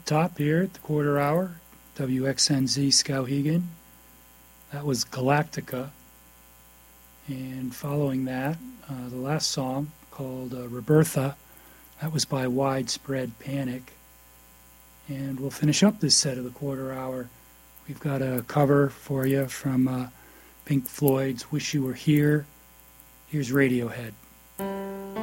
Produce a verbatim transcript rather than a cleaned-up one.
top here at the quarter hour, W X N Z Skowhegan. That was Galactica. And following that, uh, the last song called uh, Rebirtha. That was by Widespread Panic. And we'll finish up this set of the quarter hour. We've got a cover for you from uh, Pink Floyd's Wish You Were Here. Here's Radiohead.